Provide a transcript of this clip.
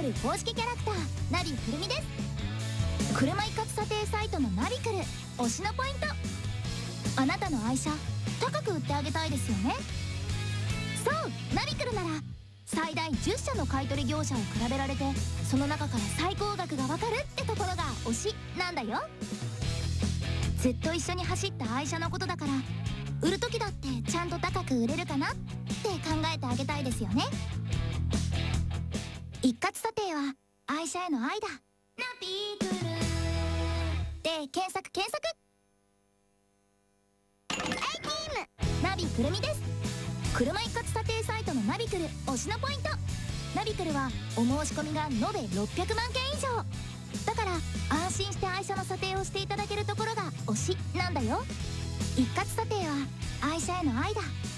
ル公式キャラクターナビくるみです。車一括査定サイトのナビくる推しのポイント。あなたの愛車高く売ってあげたいですよね。そう、ナビくるなら最大10社の買い取り業者を比べられて、その中から最高額がわかるってところが推しなんだよ。ずっと一緒に走った愛車のことだから、売る時だってちゃんと高く売れるかなって考えてあげたいですよね。一括査定は愛車への愛だ。ナビくるで検索。ナビくるみです。車一括査定サイトのナビくる推しのポイント。ナビくるはお申し込みが延べ600万件以上だから、安心して愛車の査定をしていただけるところが推しなんだよ。一括査定は愛車への愛だ。